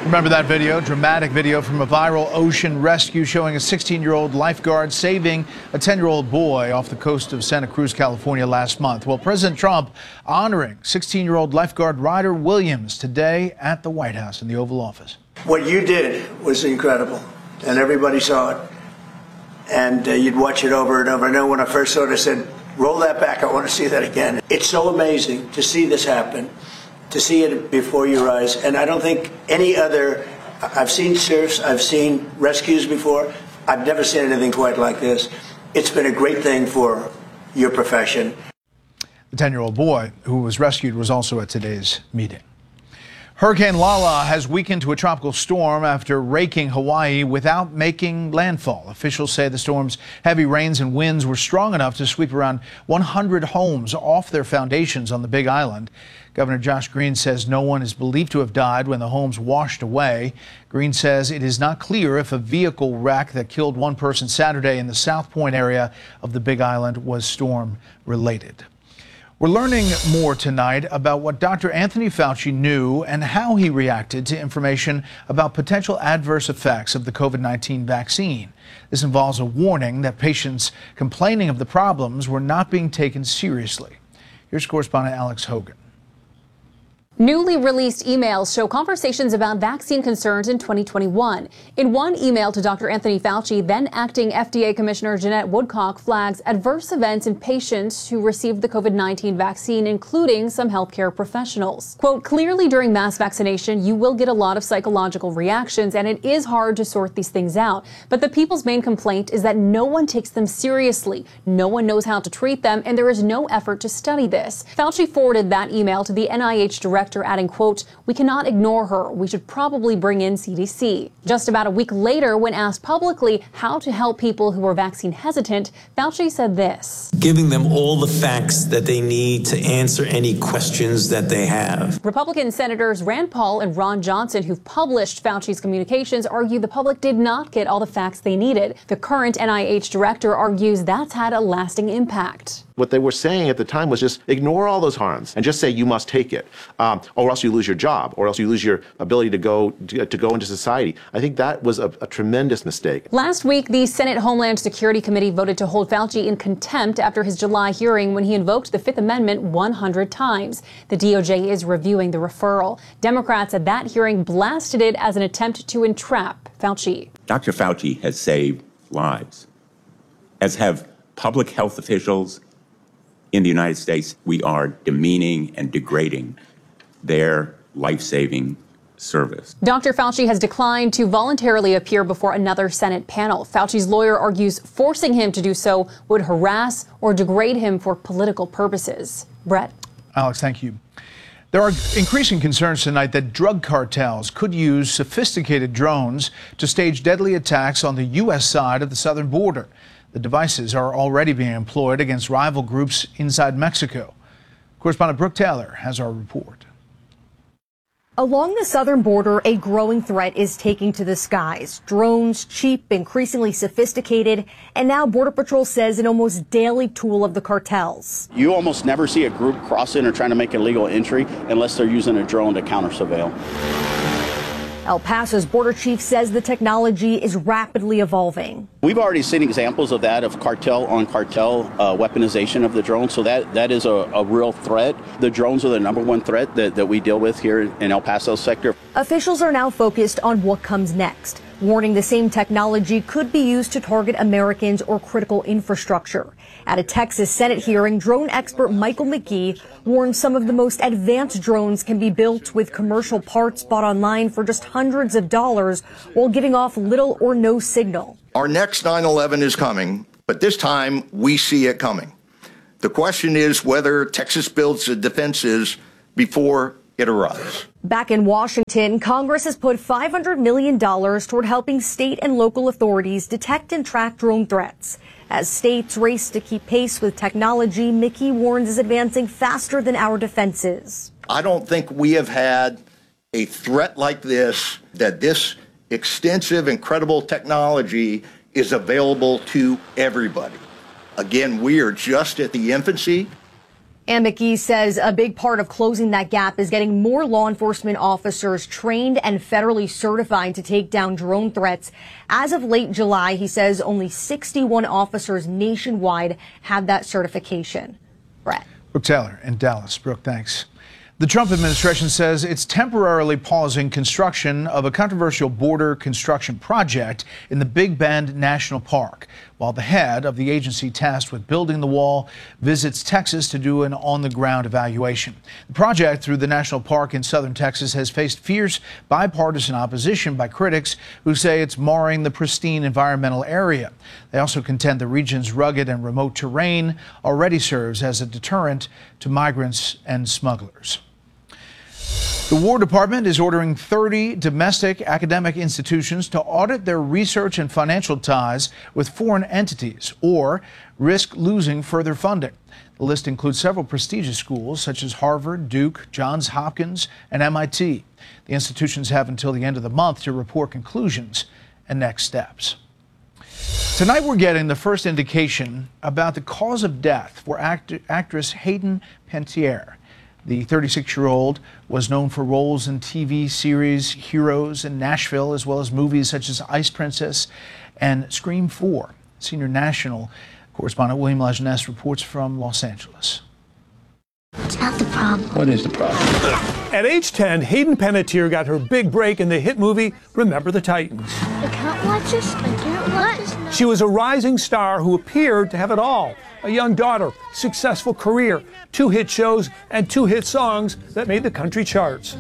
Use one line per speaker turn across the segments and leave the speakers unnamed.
Remember that video, dramatic video from a viral ocean rescue showing a 16-year-old lifeguard saving a 10-year-old boy off the coast of Santa Cruz, California last month. Well, President Trump honoring 16-year-old lifeguard Ryder Williams today at the White House in the Oval Office.
What you did was incredible, and everybody saw it. And you'd watch it over and over. I know when I first saw it, I said, roll that back. I want to see that again. It's so amazing to see this happen, to see it before your eyes. And I don't think any other, I've seen surfs, I've seen rescues before. I've never seen anything quite like this. It's been a great thing for your profession.
The 10-year-old boy who was rescued was also at today's meeting. Hurricane Lala has weakened to a tropical storm after raking Hawaii without making landfall. Officials say the storm's heavy rains and winds were strong enough to sweep around 100 homes off their foundations on the Big Island. Governor Josh Green says no one is believed to have died when the homes washed away. Green says it is not clear if a vehicle wreck that killed one person Saturday in the South Point area of the Big Island was storm related. We're learning more tonight about what Dr. Anthony Fauci knew and how he reacted to information about potential adverse effects of the COVID-19 vaccine. This involves a warning that patients complaining of the problems were not being taken seriously. Here's correspondent Alex Hogan.
Newly released emails show conversations about vaccine concerns in 2021. In one email to Dr. Anthony Fauci, then acting FDA Commissioner Jeanette Woodcock flags adverse events in patients who received the COVID-19 vaccine, including some healthcare professionals. Quote, clearly during mass vaccination, you will get a lot of psychological reactions, and it is hard to sort these things out. But the people's main complaint is that no one takes them seriously. No one knows how to treat them, and there is no effort to study this. Fauci forwarded that email to the NIH director, adding, quote, we cannot ignore her. We should probably bring in CDC. Just about a week later, when asked publicly how to help people who were vaccine hesitant, Fauci said this.
Giving them all the facts that they need to answer any questions that they have.
Republican Senators Rand Paul and Ron Johnson, who've published Fauci's communications, argue the public did not get all the facts they needed. The current NIH director argues that's had a lasting impact.
What they were saying at the time was just ignore all those harms and just say you must take it, or else you lose your job, or else you lose your ability to go into society. I think that was a tremendous mistake.
Last week, the Senate Homeland Security Committee voted to hold Fauci in contempt after his July hearing when he invoked the Fifth Amendment 100 times. The DOJ is reviewing the referral. Democrats at that hearing blasted it as an attempt to entrap Fauci.
Dr. Fauci has saved lives, as have public health officials in the United States. We are demeaning and degrading their life-saving service.
Dr. Fauci has declined to voluntarily appear before another Senate panel. Fauci's lawyer argues forcing him to do so would harass or degrade him for political purposes. Brett.
Alex, thank you. There are increasing concerns tonight that drug cartels could use sophisticated drones to stage deadly attacks on the U.S. side of the southern border. The devices are already being employed against rival groups inside Mexico. Correspondent Brooke Taylor has our report.
Along the southern border, a growing threat is taking to the skies. Drones, cheap, increasingly sophisticated, and now Border Patrol says an almost daily tool of the cartels.
You almost never see a group crossing or trying to make illegal entry unless they're using a drone to counter surveil.
El Paso's border chief says the technology is rapidly evolving.
We've already seen examples of that, of cartel on cartel weaponization of the drone. So that is a real threat. The drones are the number one threat that we deal with here in El Paso sector.
Officials are now focused on what comes next, warning the same technology could be used to target Americans or critical infrastructure. At a Texas Senate hearing, drone expert Michael McGee warned some of the most advanced drones can be built with commercial parts bought online for just hundreds of dollars while giving off little or no signal.
Our next 9/11 is coming, but this time we see it coming. The question is whether Texas builds the defenses before it arrives.
Back in Washington, Congress has put $500 million toward helping state and local authorities detect and track drone threats. As states race to keep pace with technology, McKee warns is advancing faster than our defenses.
I don't think we have had a threat like this, that this extensive, incredible technology is available to everybody. Again, we are just at the infancy.
And McGee says a big part of closing that gap is getting more law enforcement officers trained and federally certified to take down drone threats. As of late July, he says only 61 officers nationwide have that certification. Brett.
Brooke Taylor in Dallas. Brooke, thanks. The Trump administration says it's temporarily pausing construction of a controversial border construction project in the Big Bend National Park, while the head of the agency tasked with building the wall visits Texas to do an on-the-ground evaluation. The project through the national park in southern Texas has faced fierce bipartisan opposition by critics who say it's marring the pristine environmental area. They also contend the region's rugged and remote terrain already serves as a deterrent to migrants and smugglers. The War Department is ordering 30 domestic academic institutions to audit their research and financial ties with foreign entities or risk losing further funding. The list includes several prestigious schools such as Harvard, Duke, Johns Hopkins, and MIT. The institutions have until the end of the month to report conclusions and next steps. Tonight we're getting the first indication about the cause of death for actress Hayden Panettiere. The 36-year-old was known for roles in TV series Heroes in Nashville, as well as movies such as Ice Princess and Scream 4. Senior national correspondent William Lajeunesse reports from Los Angeles.
It's not the problem.
What is the problem?
At age 10, Hayden Panettiere got her big break in the hit movie Remember the Titans.
I can't watch this. I can't watch this now.
She was a rising star who appeared to have it all. A young daughter, successful career, 2 hit shows, and 2 hit songs that made the country charts.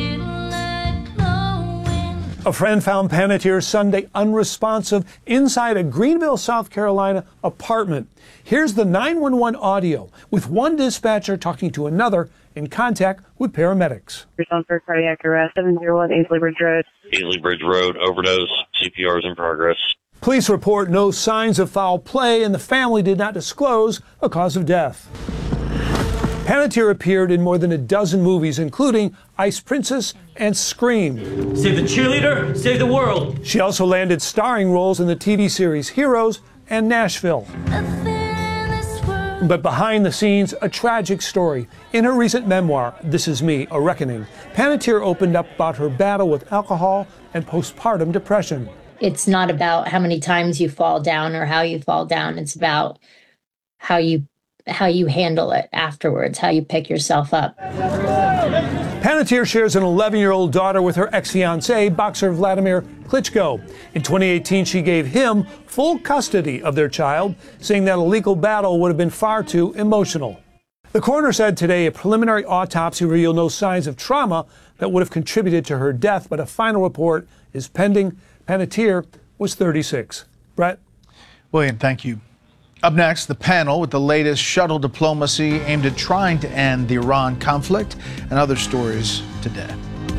A friend found Panettiere Sunday unresponsive inside a Greenville, South Carolina apartment. Here's the 911 audio with one dispatcher talking to another in contact with paramedics.
On for cardiac arrest, 701 Aisley Bridge Road.
Aisley Bridge Road, overdose, CPR is in progress.
Police report no signs of foul play, and the family did not disclose a cause of death. Panettiere appeared in more than a dozen movies, including Ice Princess and Scream.
Save the cheerleader, save the world.
She also landed starring roles in the TV series Heroes and Nashville. But behind the scenes, a tragic story. In her recent memoir, This Is Me, A Reckoning, Panettiere opened up about her battle with alcohol and postpartum depression.
It's not about how many times you fall down or how you fall down. It's about how you handle it afterwards, how you pick yourself up.
Panettiere shares an 11-year-old daughter with her ex-fiancé, boxer Vladimir Klitschko. In 2018, she gave him full custody of their child, saying that a legal battle would have been far too emotional. The coroner said today a preliminary autopsy revealed no signs of trauma that would have contributed to her death, but a final report is pending. Panettiere was 36. Brett?
William, thank you. Up next, the panel with the latest shuttle diplomacy aimed at trying to end the Iran conflict and other stories today.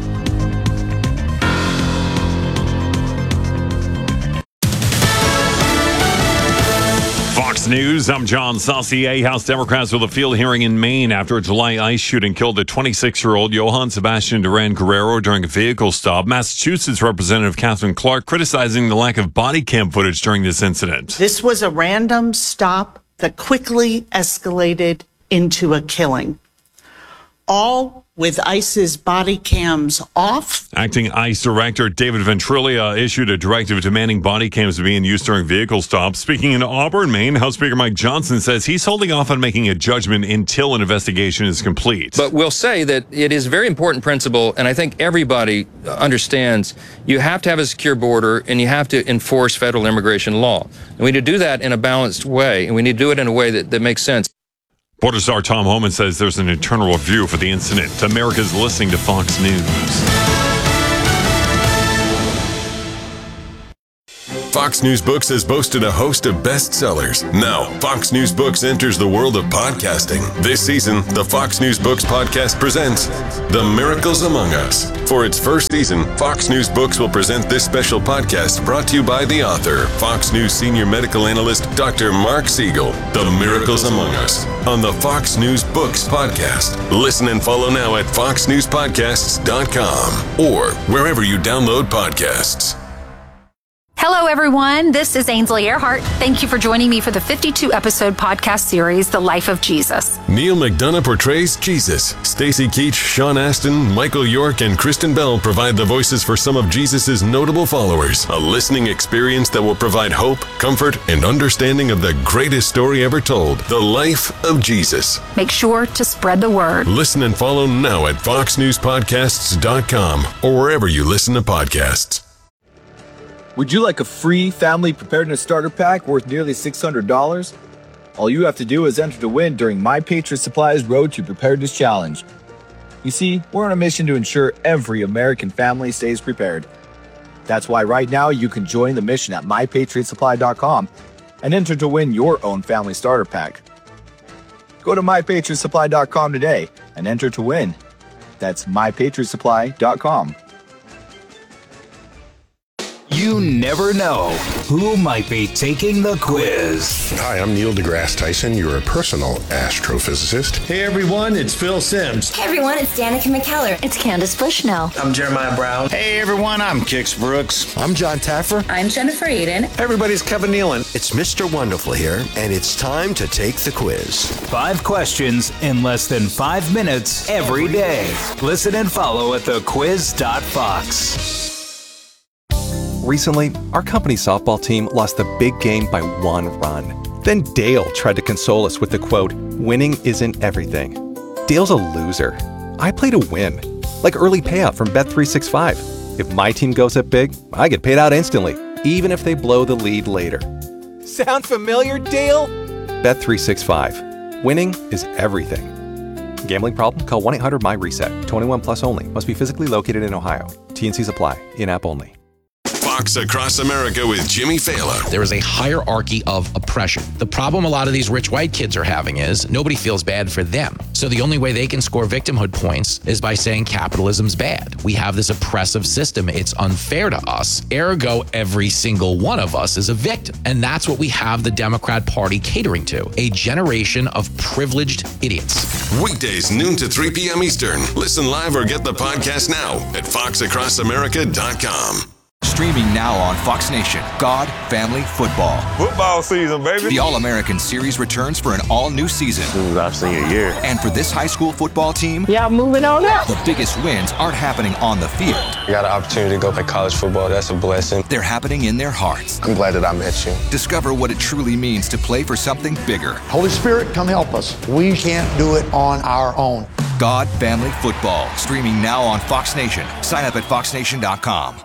Fox News, I'm John Saucier. House Democrats with a field hearing in Maine after a July ICE shooting killed a 26-year-old Johann Sebastian Duran Guerrero during a vehicle stop. Massachusetts Representative Catherine Clark criticizing the lack of body cam footage during this incident.
This was a random stop that quickly escalated into a killing, all with ICE's body cams off.
Acting ICE Director David Ventrilia issued a directive demanding body cams to be in use during vehicle stops. Speaking in Auburn, Maine, House Speaker Mike Johnson says he's holding off on making a judgment until an investigation is complete.
But we'll say that it is a very important principle, and I think everybody understands you have to have a secure border and you have to enforce federal immigration law. And we need to do that in a balanced way, and we need to do it in a way that makes sense.
Border star Tom Homan says there's an internal review for the incident. America's listening to Fox News.
Fox News Books has boasted a host of bestsellers. Now, Fox News Books enters the world of podcasting. This season, the Fox News Books podcast presents The Miracles Among Us. For its first season, Fox News Books will present this special podcast brought to you by the author, Fox News senior medical analyst, Dr. Mark Siegel. The Miracles Among Us on the Fox News Books podcast. Listen and follow now at foxnewspodcasts.com or wherever you download podcasts.
Hello, everyone. This is Ainsley Earhart. Thank you for joining me for the 52-episode podcast series, The Life of Jesus.
Neil McDonough portrays Jesus. Stacey Keach, Sean Astin, Michael York, and Kristen Bell provide the voices for some of Jesus' notable followers. A listening experience that will provide hope, comfort, and understanding of the greatest story ever told, The Life of Jesus.
Make sure to spread the word.
Listen and follow now at foxnewspodcasts.com or wherever you listen to podcasts.
Would you like a free family preparedness starter pack worth nearly $600? All you have to do is enter to win during My Patriot Supply's Road to Preparedness Challenge. You see, we're on a mission to ensure every American family stays prepared. That's why right now you can join the mission at MyPatriotSupply.com and enter to win your own family starter pack. Go to MyPatriotSupply.com today and enter to win. That's MyPatriotSupply.com.
You never know who might be taking the quiz.
Hi, I'm Neil deGrasse Tyson, your personal astrophysicist.
Hey everyone, it's Phil Simms.
Hey everyone, it's Danica McKellar. It's Candace Bushnell.
I'm Jeremiah Brown.
Hey everyone, I'm Kix Brooks.
I'm John Taffer.
I'm Jennifer Aiden.
Everybody's Kevin Nealon.
It's Mr. Wonderful here, and it's time to take the quiz.
5 questions in less than 5 minutes every day. Listen and follow at thequiz.fox.
Recently, our company softball team lost the big game by 1 run. Then Dale tried to console us with the quote, "Winning isn't everything." Dale's a loser. I play to win. Like early payout from Bet365. If my team goes up big, I get paid out instantly, even if they blow the lead later. Sound familiar, Dale? Bet365. Winning is everything. Gambling problem? Call 1-800-MY-RESET. 21 plus only. Must be physically located in Ohio. T&Cs apply. In-app only.
Fox Across America with Jimmy Fallon.
There is a hierarchy of oppression. The problem a lot of these rich white kids are having is nobody feels bad for them. So the only way they can score victimhood points is by saying capitalism's bad. We have this oppressive system. It's unfair to us. Ergo, every single one of us is a victim. And that's what we have the Democrat Party catering to. A generation of privileged idiots.
Weekdays, noon to 3 p.m. Eastern. Listen live or get the podcast now at foxacrossamerica.com.
Streaming now on Fox Nation, God, Family, Football.
Football season, baby.
The All-American Series returns for an all-new season.
This is our senior year.
And for this high school football team,
yeah, moving on up.
The biggest wins aren't happening on the field.
I got an opportunity to go play college football. That's a blessing.
They're happening in their hearts.
I'm glad that I met you.
Discover what it truly means to play for something bigger.
Holy Spirit, come help us. We can't do it on our own.
God, Family, Football. Streaming now on Fox Nation. Sign up at foxnation.com.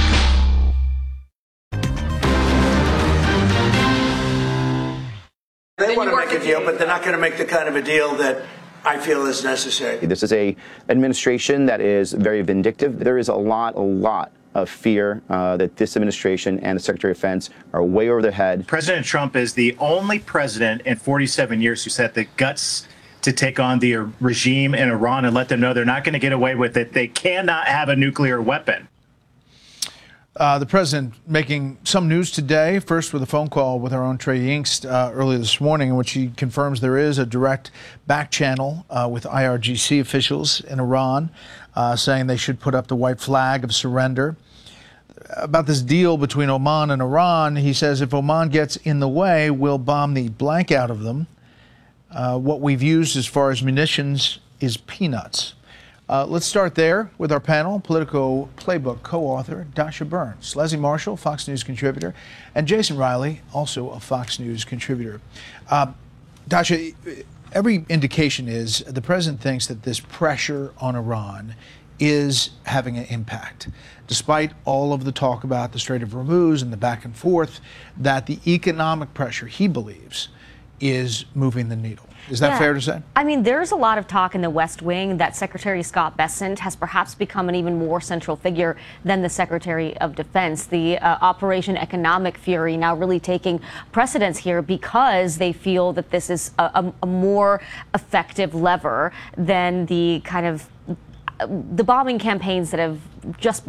They want to make a deal, but they're not going to make the kind of a deal that I feel is necessary.
This is a administration that is very vindictive. There is a lot of fear that this administration and the Secretary of Defense are way over their head.
President Trump is the only president in 47 years who's had the guts to take on the regime in Iran and let them know they're not going to get away with it. They cannot have a nuclear weapon.
The president making some news today, first with a phone call with our own Trey Yingst earlier this morning, in which he confirms there is a direct back channel with IRGC officials in Iran saying they should put up the white flag of surrender. About this deal between Oman and Iran, he says if Oman gets in the way, we'll bomb the blank out of them. What we've used as far as munitions is peanuts. Let's start there with our panel, Politico Playbook co-author Dasha Burns, Leslie Marshall, Fox News contributor, and Jason Riley, also a Fox News contributor. Dasha, every indication is the president thinks that this pressure on Iran is having an impact, despite all of the talk about the Strait of Hormuz and the back and forth, that the economic pressure, he believes, is moving the needle. Is that fair to say?
I mean, there's a lot of talk in the West Wing that Secretary Scott Bessent has perhaps become an even more central figure than the Secretary of Defense. The Operation Economic Fury now really taking precedence here because they feel that this is a more effective lever than the kind of the bombing campaigns that have just been